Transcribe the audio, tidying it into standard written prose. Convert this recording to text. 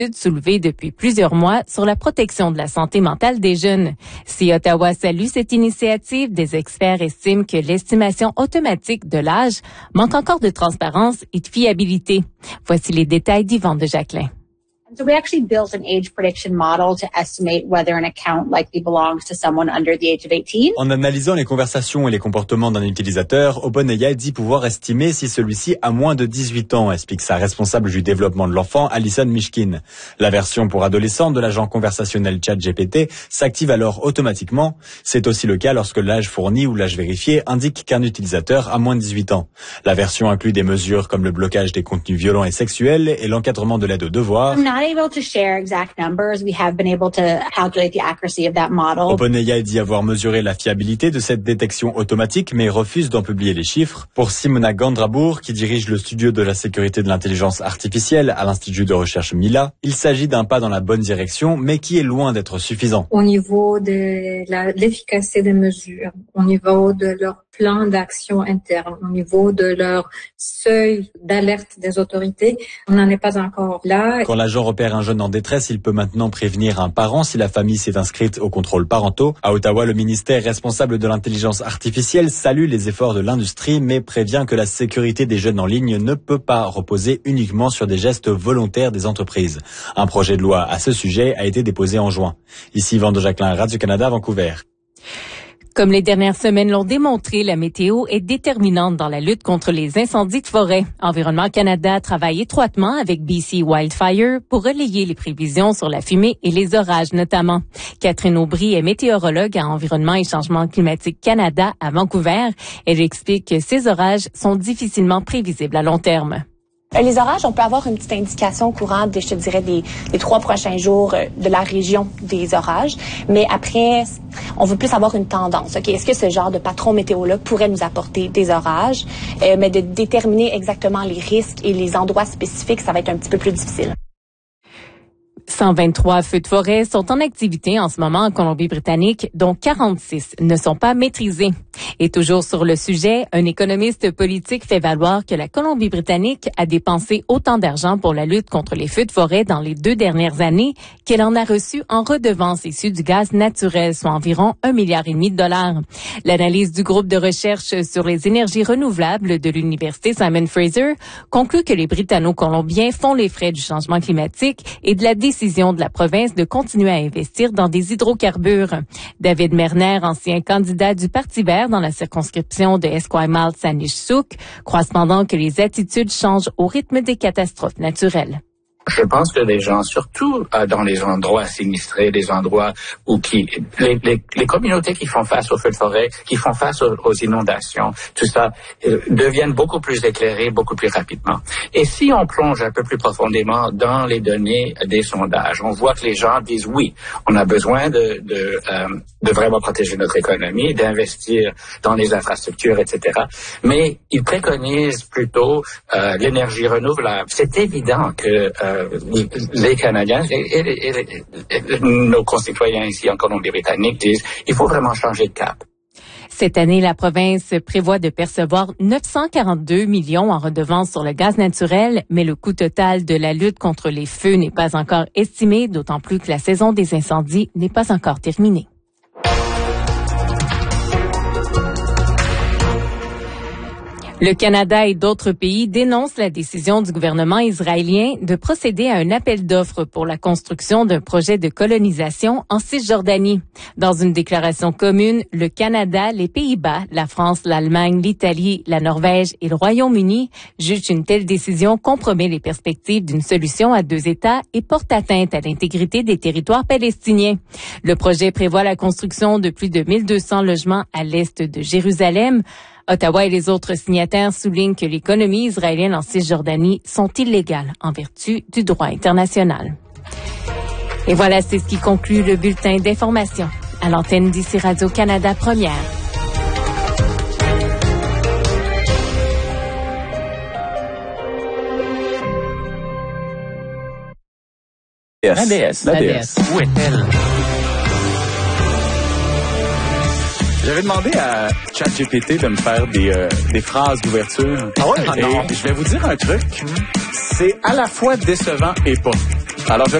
soulevée depuis plusieurs mois sur la protection de la santé mentale des jeunes. Si Ottawa salue cette initiative, des experts estiment que l'estimation automatique de l'âge manque encore de transparence et de fiabilité. Voici les détails d'Yvonne de Jacquelin. So we actually built an age prediction model to estimate whether an account likely belongs to someone under the age of 18. En analysant les conversations et les comportements d'un utilisateur, OpenAI dit pouvoir estimer si celui-ci a moins de 18 ans, explique sa responsable du développement de l'enfant, Alison Mishkin. La version pour adolescents de l'agent conversationnel ChatGPT s'active alors automatiquement. C'est aussi le cas lorsque l'âge fourni ou l'âge vérifié indique qu'un utilisateur a moins de 18 ans. La version inclut des mesures comme le blocage des contenus violents et sexuels et l'encadrement de l'aide aux devoirs. Able to share exact numbers. We have been able to calculate the accuracy of that model. OpenAI dit avoir mesuré la fiabilité de cette détection automatique, mais refuse d'en publier les chiffres. Pour Simona Gandrabourg, qui dirige le studio de la sécurité de l'intelligence artificielle à l'Institut de recherche Mila, il s'agit d'un pas dans la bonne direction, mais qui est loin d'être suffisant. Au niveau de l'efficacité des mesures, au niveau de leur plan d'action interne, au niveau de leur seuil d'alerte des autorités, on n'en est pas encore là. Quand l'agent repère un jeune en détresse, il peut maintenant prévenir un parent si la famille s'est inscrite aux contrôles parentaux. À Ottawa, le ministère responsable de l'intelligence artificielle salue les efforts de l'industrie, mais prévient que la sécurité des jeunes en ligne ne peut pas reposer uniquement sur des gestes volontaires des entreprises. Un projet de loi à ce sujet a été déposé en juin. Ici, Yvonne de Jacquelin, Radio-Canada, Vancouver. Comme les dernières semaines l'ont démontré, la météo est déterminante dans la lutte contre les incendies de forêt. Environnement Canada travaille étroitement avec BC Wildfire pour relayer les prévisions sur la fumée et les orages notamment. Catherine Aubry est météorologue à Environnement et Changement climatique Canada à Vancouver. Elle explique que ces orages sont difficilement prévisibles à long terme. Les orages, on peut avoir une petite indication courante, je te dirais, des 3 prochains jours de la région des orages. Mais après, on veut plus avoir une tendance. Okay? Est-ce que ce genre de patron météo-là pourrait nous apporter des orages? Mais de déterminer exactement les risques et les endroits spécifiques, ça va être un petit peu plus difficile. 123 feux de forêt sont en activité en ce moment en Colombie-Britannique, dont 46 ne sont pas maîtrisés. Et toujours sur le sujet, un économiste politique fait valoir que la Colombie-Britannique a dépensé autant d'argent pour la lutte contre les feux de forêt dans les 2 dernières années qu'elle en a reçu en redevances issues du gaz naturel, soit environ 1,5 milliard de dollars. L'analyse du groupe de recherche sur les énergies renouvelables de l'Université Simon Fraser conclut que les Britanno-Colombiens font les frais du changement climatique et de la décision de la province de continuer à investir dans des hydrocarbures. David Merner, ancien candidat du Parti vert dans la circonscription de Esquimalt-Sanish-Souk, croit cependant que les attitudes changent au rythme des catastrophes naturelles. Je pense que les gens, surtout dans les endroits sinistrés, les endroits où les communautés qui font face aux feux de forêt, qui font face aux inondations, tout ça, deviennent beaucoup plus éclairés, beaucoup plus rapidement. Et si on plonge un peu plus profondément dans les données des sondages, on voit que les gens disent oui, on a besoin de vraiment protéger notre économie, d'investir dans les infrastructures, etc. Mais ils préconisent plutôt l'énergie renouvelable. C'est évident que les Canadiens et nos concitoyens ici en Colombie-Britannique disent il faut vraiment changer de cap. Cette année, la province prévoit de percevoir 942 millions en redevances sur le gaz naturel, mais le coût total de la lutte contre les feux n'est pas encore estimé, d'autant plus que la saison des incendies n'est pas encore terminée. Le Canada et d'autres pays dénoncent la décision du gouvernement israélien de procéder à un appel d'offres pour la construction d'un projet de colonisation en Cisjordanie. Dans une déclaration commune, le Canada, les Pays-Bas, la France, l'Allemagne, l'Italie, la Norvège et le Royaume-Uni jugent une telle décision compromet les perspectives d'une solution à 2 États et porte atteinte à l'intégrité des territoires palestiniens. Le projet prévoit la construction de plus de 1200 logements à l'est de Jérusalem. Ottawa et les autres signataires soulignent que l'économie israélienne en Cisjordanie sont illégales en vertu du droit international. Et voilà, c'est ce qui conclut le bulletin d'information. À l'antenne d'ici Radio-Canada Première. L'ADS. Où est-elle? J'avais demandé à ChatGPT de me faire des phrases d'ouverture. Ah ouais? Et je vais vous dire un truc. C'est à la fois décevant et pas. Alors,